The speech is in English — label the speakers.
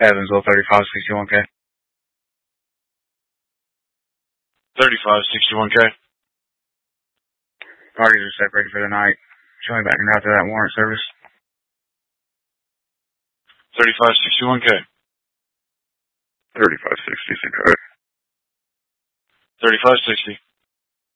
Speaker 1: Evansville 3561K.
Speaker 2: 3561K.
Speaker 1: Parties are separated for the night. Show me back and after that warrant service.
Speaker 2: 3561K.
Speaker 1: 3560.
Speaker 2: 3560.